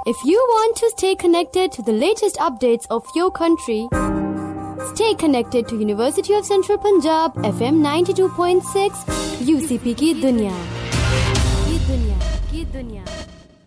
If you want to stay connected to the latest updates of your country, stay connected to University of Central Punjab FM 92.6 UCP की दुनिया